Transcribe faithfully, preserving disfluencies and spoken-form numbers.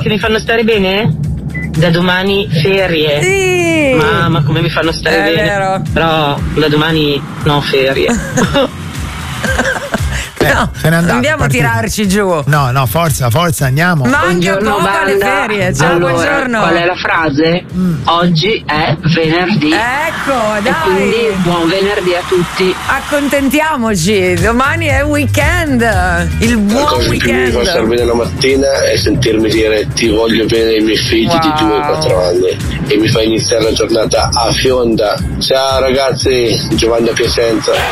che mi fanno stare bene? Da domani ferie. Sì. Mamma, come mi fanno stare È bene. vero. Però da domani no ferie. Eh, No, se n'è andato, andiamo a partito. tirarci giù. No, no, forza, forza, andiamo. Manca Buongiorno, poco alle banda. ferie. Ciao, Allora, buongiorno. qual è la frase? Mm. Oggi è venerdì. Ecco, E quindi dai. buon venerdì a tutti. Accontentiamoci. Domani è weekend. Il La buon cosa che più mi fa stare weekend. bene la mattina è sentirmi dire ti voglio bene ai miei figli Wow. di due e quattro anni e mi fa iniziare la giornata a fionda. Ciao ragazzi, Giovanni da Piacenza.